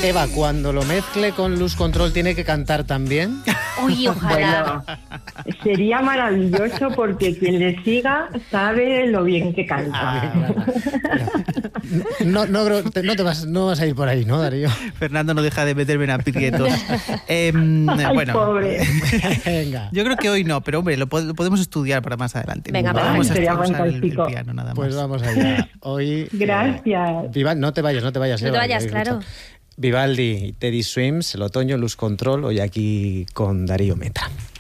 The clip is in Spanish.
Eva, cuando lo mezcle con Luz Control, ¿tiene que cantar también? Uy, ojalá. Bueno, sería maravilloso porque quien le siga sabe lo bien que canta. No vas a ir por ahí, ¿no, Darío? Fernando no deja de meterme en aprietos. Ay, bueno, pobre. Venga. yo creo que hoy no, pero hombre, lo podemos estudiar para más adelante. Venga, vamos a sería usar el fantástico. piano nada más. Pues vamos allá. Hoy. Gracias. No te vayas. No te Eva, vayas, que claro. Vivaldi y Teddy Swims, el otoño, Luz Control, hoy aquí con Darío Metra.